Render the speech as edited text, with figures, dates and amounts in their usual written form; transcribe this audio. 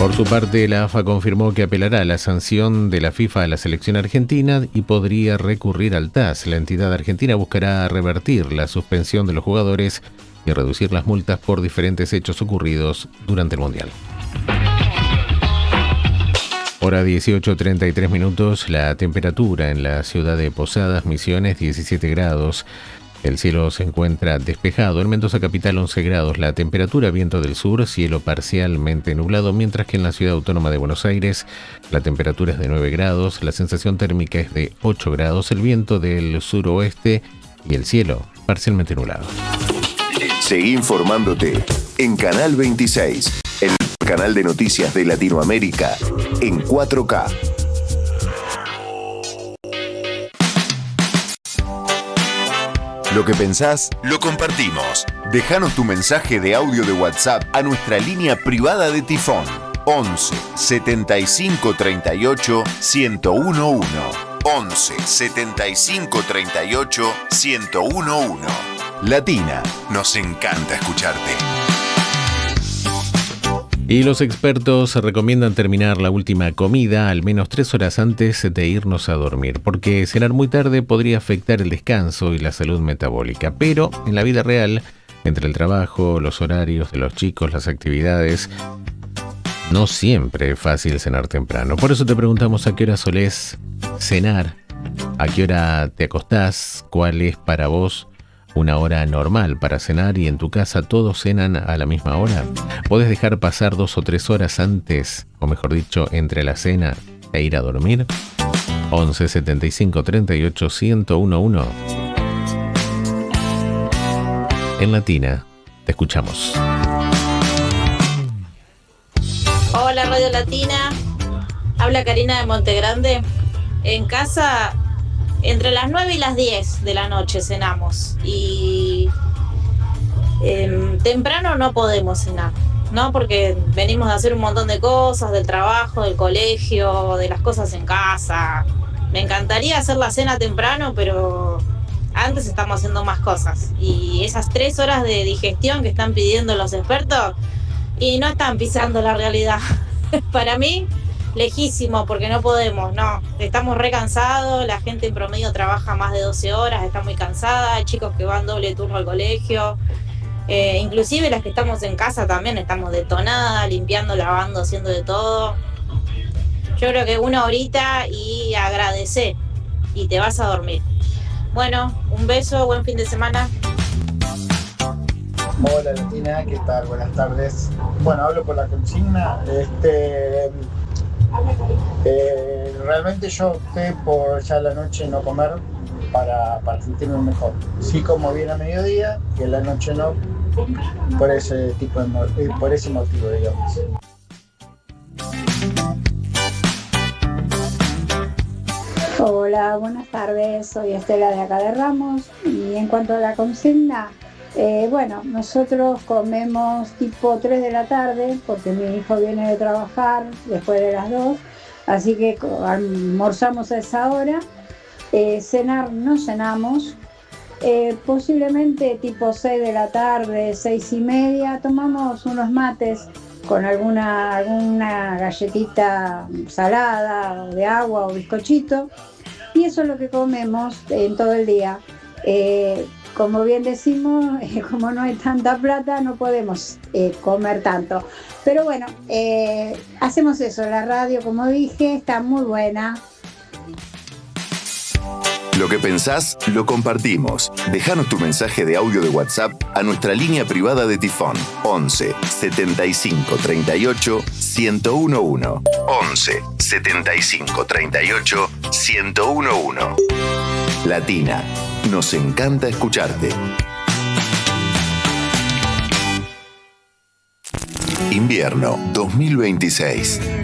Por su parte, la AFA confirmó que apelará a la sanción de la FIFA a la selección argentina y podría recurrir al TAS. La entidad argentina buscará revertir la suspensión de los jugadores y reducir las multas por diferentes hechos ocurridos durante el Mundial. Hora 18:33 minutos, la temperatura en la ciudad de Posadas, Misiones, 17 grados. El cielo se encuentra despejado. En Mendoza capital, 11 grados. La temperatura, viento del sur, cielo parcialmente nublado, mientras que en la ciudad autónoma de Buenos Aires la temperatura es de 9 grados, la sensación térmica es de 8 grados, el viento del suroeste y el cielo parcialmente nublado. Seguí informándote en Canal 26, el canal de noticias de Latinoamérica en 4K. Lo que pensás, lo compartimos. Déjanos tu mensaje de audio de WhatsApp a nuestra línea privada de Tifón. 11 75 38 1011. 11 75 38 1011. Latina, nos encanta escucharte. Y los expertos recomiendan terminar la última comida al menos 3 horas antes de irnos a dormir, porque cenar muy tarde podría afectar el descanso y la salud metabólica. Pero en la vida real, entre el trabajo, los horarios de los chicos, las actividades, no siempre es fácil cenar temprano. Por eso te preguntamos a qué hora solés cenar, a qué hora te acostás, cuál es para vos una hora normal para cenar y en tu casa todos cenan a la misma hora. ¿Podés dejar pasar 2 o 3 horas antes, o mejor dicho, entre la cena e ir a dormir? 11 75 38 1011. En Latina, te escuchamos. Hola Radio Latina, habla Karina de Montegrande. En casa, entre las 9 y las 10 de la noche cenamos y temprano no podemos cenar, ¿no? Porque venimos de hacer un montón de cosas, del trabajo, del colegio, de las cosas en casa. Me encantaría hacer la cena temprano, pero antes estamos haciendo más cosas. Y esas 3 horas de digestión que están pidiendo los expertos, y no están pisando la realidad. Para mí, lejísimo, porque no podemos, no. Estamos re cansados, la gente en promedio trabaja más de 12 horas, está muy cansada, hay chicos que van doble turno al colegio. Inclusive las que estamos en casa también estamos detonadas, limpiando, lavando, haciendo de todo. Yo creo que 1 horita y agradecer, y te vas a dormir. Bueno, un beso, buen fin de semana. Hola Latina, ¿qué tal? Buenas tardes. Bueno, hablo por la consigna. Realmente yo opté por ya a la noche no comer para sentirme mejor. Sí como bien a mediodía y a la noche no, por ese motivo, digamos. Hola, buenas tardes, soy Estela de acá de Ramos y en cuanto a la consigna, bueno, nosotros comemos tipo 3 de la tarde porque mi hijo viene de trabajar después de las 2, así que almorzamos a esa hora. Cenar no cenamos, posiblemente tipo 6 de la tarde, 6:30, tomamos unos mates con alguna galletita salada de agua o bizcochito, y eso es lo que comemos en todo el día. Como bien decimos, como no hay tanta plata, no podemos comer tanto. Pero bueno, hacemos eso. La radio, como dije, está muy buena. Lo que pensás, lo compartimos. Déjanos tu mensaje de audio de WhatsApp a nuestra línea privada de Tifón. 11 75 38 1011. 11 75 38 1011. Latina, nos encanta escucharte. Invierno 2026.